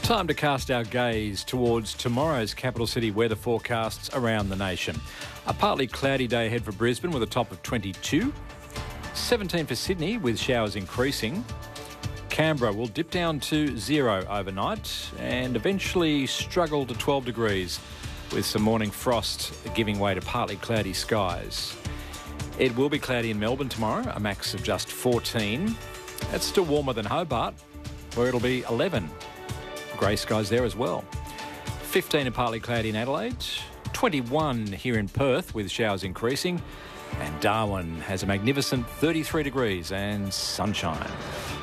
Time to cast our gaze towards tomorrow's capital city weather forecasts around the nation. A partly cloudy day ahead for Brisbane with a top of 22. 17 for Sydney with showers increasing. Canberra will dip down to 0 overnight and eventually struggle to 12 degrees with some morning frost giving way to partly cloudy skies. It will be cloudy in Melbourne tomorrow, a max of just 14. That's still warmer than Hobart, where it'll be 11. Grey skies there as well. 15 and partly cloudy in Adelaide. 21 here in Perth with showers increasing. And Darwin has a magnificent 33 degrees and sunshine.